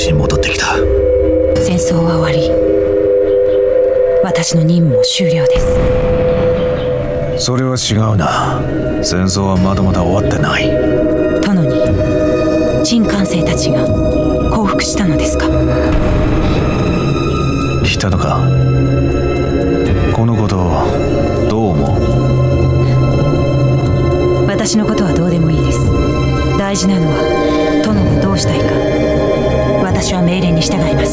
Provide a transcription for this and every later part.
に戻ってきた。 戦争は終わり、私の任務も終了です。 それは違うな。戦争はまだまだ終わってない。 殿に陳官生たちが降伏したのですか？ したのか。このことをどう思う？ 私のことはどうでもいいです。大事なのは殿がどうしたいか。私は命令に従います。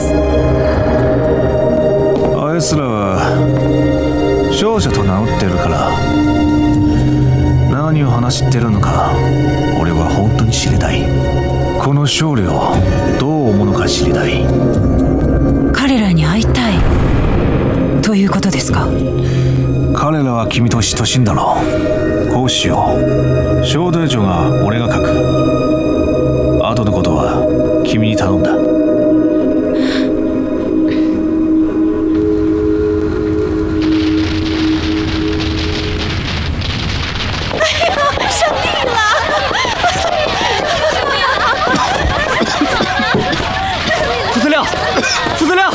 あいつらは勝者と名乗ってるから、何を話してるのか俺は本当に知りたい。この勝利をどう思うのか知りたい。 彼らに会いたいということですか？ 彼らは君と等しいんだろう。こうしよう。小隊長が俺が書く。後のことは君に頼んだ。 副司令，副司令！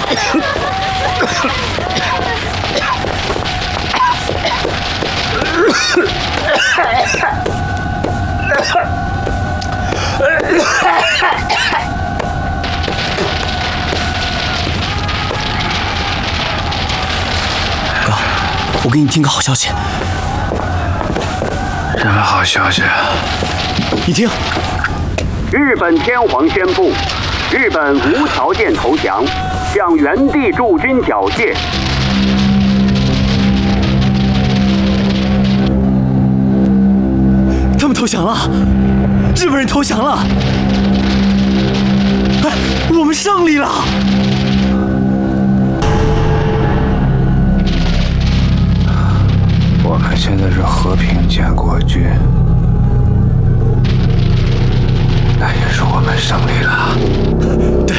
哥，我给你听个好消息。 什么好消息啊？ 你听， 日本天皇宣布，日本无条件投降，向原地驻军缴械。 他们投降了，日本人投降了，哎，我们胜利了！ 我们现在是和平建国军，那也是我们胜利了。 对。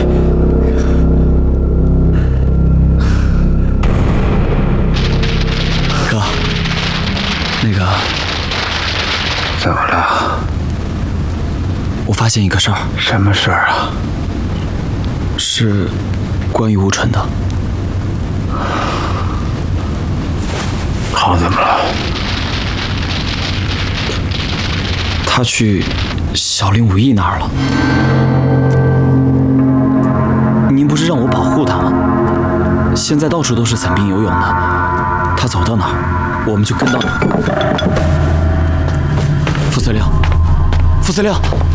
哥，那个， 怎么了？ 我发现一个事儿。 什么事儿啊？ 是关于吴纯的。 好，怎么了？ 他去小林武义那儿了。您不是让我保护他吗？现在到处都是散兵游勇的，他走到哪儿，我们就跟到哪儿。副司令，副司令。